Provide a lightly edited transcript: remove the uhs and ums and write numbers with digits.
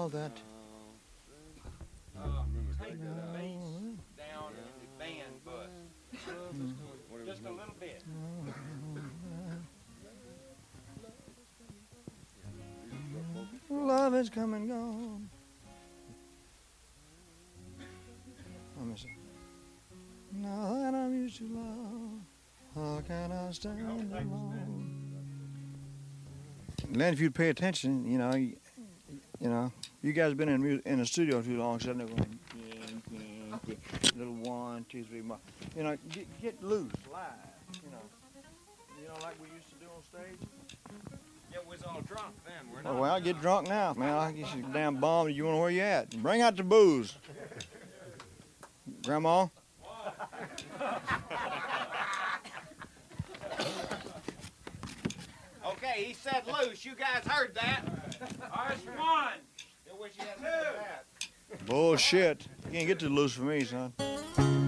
all that. Take the bass down in the band bus. Just a little bit. Love is come and gone. Let me see. Now that I'm used to love, how can I stand alone? Len, if you'd pay attention, you guys been in the studio too long, sitting there going, little 1, 2, 3, get loose, live, like we used to do on stage. Yeah, we was all drunk then. We're Oh, not. well, get drunk now, man. I guess you damn bum. You want to where you at? Bring out the booze, Grandma. Okay, he said loose. You guys heard that. There's one. I wish you had that. Bullshit. You can't get too loose for me, son.